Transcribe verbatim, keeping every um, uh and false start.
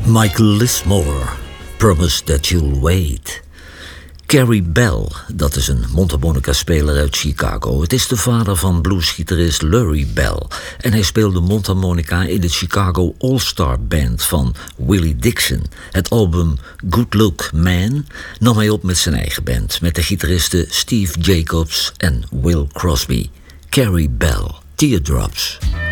Michael Lismore, Promise That You'll Wait. Carrie Bell, dat is een mondharmonica-speler uit Chicago. Het is de vader van bluesgitarist Lurie Bell. En hij speelde mondharmonica in de Chicago All-Star Band van Willie Dixon. Het album Good Look Man nam hij op met zijn eigen band, met de gitaristen Steve Jacobs en Will Crosby. Carrie Bell, Teardrops.